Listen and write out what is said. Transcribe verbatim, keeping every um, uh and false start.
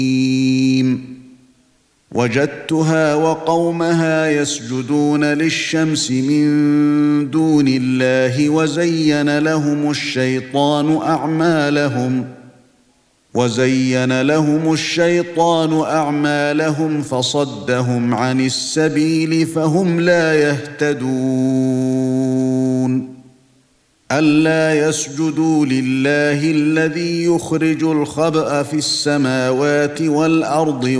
وجدتها وقومها يسجدون للشمس من دون الله وزين لهم الشيطان أعمالهم وزين لهم الشيطان أعمالهم فصدهم عن السبيل فهم لا يهتدون ألا يسجدوا لله الذي يخرج الخبأ في السماوات والأرض